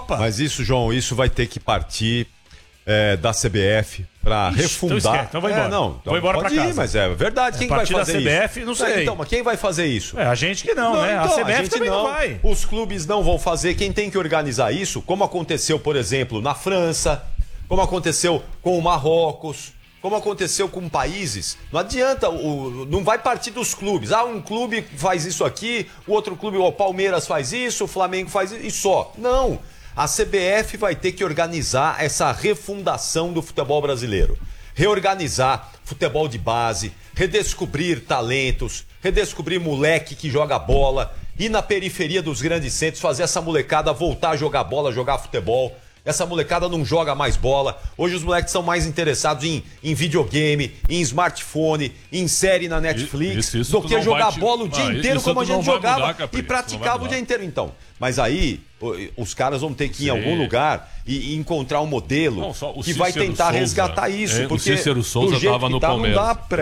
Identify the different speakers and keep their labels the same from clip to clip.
Speaker 1: Copa.
Speaker 2: Mas isso, João, isso vai ter que partir da CBF para refundar.
Speaker 1: Então vai embora.
Speaker 2: Vou embora para casa. Mas é verdade. Quem vai fazer isso?
Speaker 1: A partir da CBF, não sei.
Speaker 2: Então, mas quem vai fazer isso?
Speaker 1: A gente que não, né?
Speaker 2: Então,
Speaker 1: a CBF também não vai.
Speaker 2: Os clubes não vão fazer. Quem tem que organizar isso, como aconteceu, por exemplo, na França, como aconteceu com o Marrocos, como aconteceu com países, não adianta, não vai partir dos clubes. Um clube faz isso aqui, o outro clube, o Palmeiras faz isso, o Flamengo faz isso, e só. Não. A CBF vai ter que organizar essa refundação do futebol brasileiro. Reorganizar futebol de base, redescobrir talentos, redescobrir moleque que joga bola, ir na periferia dos grandes centros, fazer essa molecada voltar a jogar bola, jogar futebol. Essa molecada não joga mais bola. Hoje os moleques são mais interessados em videogame, em smartphone, em série na Netflix, do que jogar bola o dia inteiro como a gente jogava e praticava o dia inteiro. Então, mas aí os caras vão ter que ir em algum lugar e encontrar um modelo que vai tentar resgatar isso. Porque
Speaker 3: o Cícero Souza estava no Palmeiras.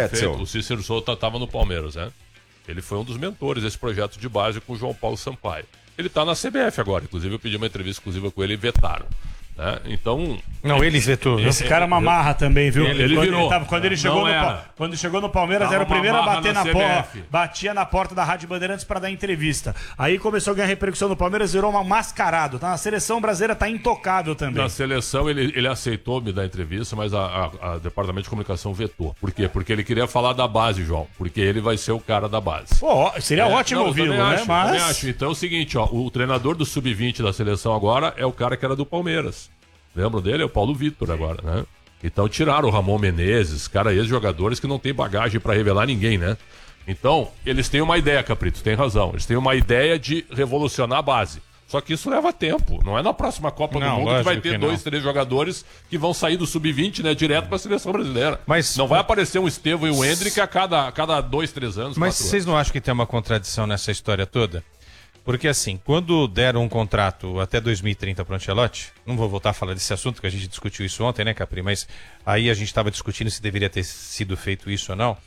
Speaker 2: O
Speaker 3: Cícero Souza estava no Palmeiras, né? Ele foi um dos mentores desse projeto de base com o João Paulo Sampaio. Ele está na CBF agora, inclusive eu pedi uma entrevista exclusiva com ele e vetaram. Né? Então.
Speaker 4: Não, ele vetou.
Speaker 1: Esse cara é uma marra também, viu?
Speaker 3: Ele virou.
Speaker 1: Quando ele chegou no Palmeiras, era o primeiro a bater na porta. Batia na porta da Rádio Bandeirantes para dar entrevista. Aí começou a ganhar repercussão no Palmeiras, virou um mascarado. Tá? Na seleção brasileira tá intocável também.
Speaker 3: Na seleção ele aceitou me dar entrevista, mas a Departamento de Comunicação vetou. Por quê? Porque ele queria falar da base, João. Porque ele vai ser o cara da base.
Speaker 1: Pô, seria ótimo ouvi-lo, né?
Speaker 3: Mas... acho. Então é o seguinte, o treinador do Sub-20 da seleção agora é o cara que era do Palmeiras. Lembram dele? É o Paulo Vitor agora, né? Então tiraram o Ramon Menezes, ex-jogadores que não tem bagagem para revelar ninguém, né? Então, eles têm uma ideia, Caprito, tem razão. Eles têm uma ideia de revolucionar a base. Só que isso leva tempo. Não é na próxima Copa do Mundo que vai ter 2, 3 jogadores que vão sair do Sub-20, né? Direto para a seleção brasileira. Mas não vai aparecer um Estevão e um Hendrick a cada 2, 3 anos.
Speaker 4: Mas vocês não acham que tem uma contradição nessa história toda? Porque assim, quando deram um contrato até 2030 para o Ancelotti, não vou voltar a falar desse assunto, que a gente discutiu isso ontem, né, Capri? Mas aí a gente estava discutindo se deveria ter sido feito isso ou não.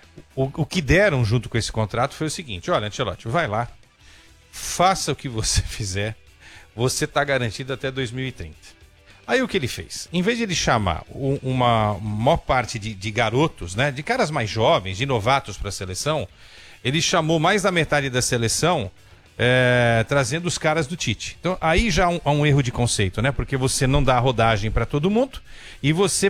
Speaker 4: O que deram junto com esse contrato foi o seguinte: olha, Ancelotti, vai lá, faça o que você fizer, você está garantido até 2030. Aí o que ele fez? Em vez de ele chamar uma maior parte de garotos, né, de caras mais jovens, de novatos para a seleção, ele chamou mais da metade da seleção, trazendo os caras do Tite. Então aí já há um erro de conceito, né? Porque você não dá rodagem para todo mundo e você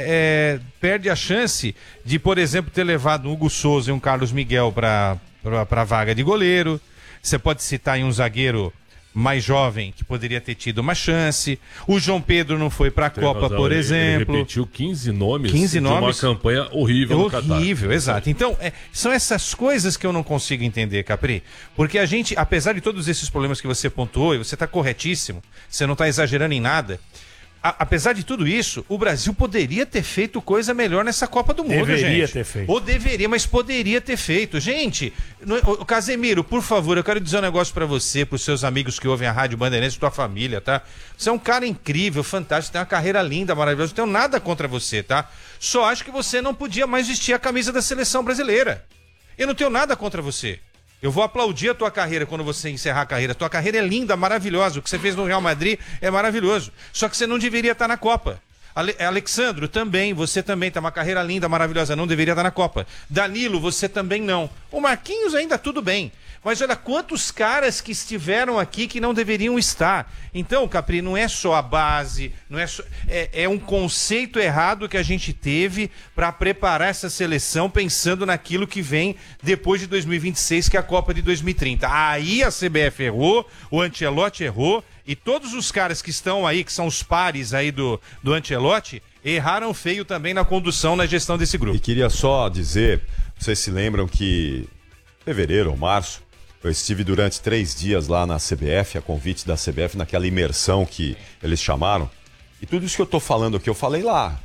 Speaker 4: perde a chance de, por exemplo, ter levado um Hugo Souza e um Carlos Miguel para a vaga de goleiro. Você pode citar aí um zagueiro mais jovem que poderia ter tido uma chance. O João Pedro não foi para a Copa, por exemplo.
Speaker 3: Ele repetiu 15 nomes de uma campanha horrível no Catar.
Speaker 4: Horrível, exato. Então, são essas coisas que eu não consigo entender, Capri. Porque a gente, apesar de todos esses problemas que você pontuou, e você está corretíssimo, você não está exagerando em nada, apesar de tudo isso, o Brasil poderia ter feito coisa melhor nessa Copa do Mundo,
Speaker 1: Deveria ter feito.
Speaker 4: Ou deveria, mas poderia ter feito. Gente, Casemiro, por favor, eu quero dizer um negócio pra você, pros seus amigos que ouvem a Rádio Bandeirantes, tua família, tá? Você é um cara incrível, fantástico, tem uma carreira linda, maravilhosa, não tenho nada contra você, tá? Só acho que você não podia mais vestir a camisa da seleção brasileira. Eu não tenho nada contra você. Eu vou aplaudir a tua carreira quando você encerrar a carreira. Tua carreira é linda, maravilhosa. O que você fez no Real Madrid é maravilhoso. Só que você não deveria estar na Copa. Alexandro, também. Você também tem uma carreira linda, maravilhosa. Não deveria estar na Copa. Danilo, você também não. O Marquinhos ainda tudo bem. Mas olha quantos caras que estiveram aqui que não deveriam estar. Então, Capri, não é só a base, não é só, é um conceito errado que a gente teve para preparar essa seleção pensando naquilo que vem depois de 2026, que é a Copa de 2030. Aí a CBF errou, o Ancelotti errou e todos os caras que estão aí, que são os pares aí do Ancelotti, erraram feio também na condução, na gestão desse grupo.
Speaker 2: E queria só dizer, vocês se lembram que em fevereiro ou março, eu estive durante 3 dias lá na CBF, a convite da CBF, naquela imersão que eles chamaram. E tudo isso que eu tô falando aqui, eu falei lá.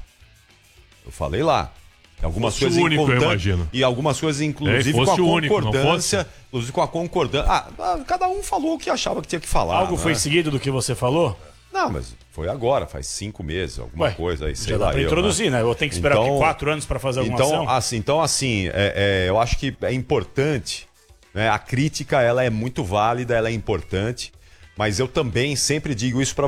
Speaker 2: Algumas coisas
Speaker 3: único, eu imagino.
Speaker 2: E algumas coisas, inclusive, com a concordância. Inclusive com a concordância. Cada um falou o que achava que tinha que falar.
Speaker 1: Algo foi seguido do que você falou?
Speaker 2: Não, mas foi agora, faz 5 meses, alguma coisa aí, sei
Speaker 1: já
Speaker 2: lá.
Speaker 1: Dá pra introduzir, né? Eu tenho que esperar 4 anos para fazer alguma ação.
Speaker 2: Então, eu acho que é importante. Né? A crítica, ela é muito válida, ela é importante, mas eu também sempre digo isso para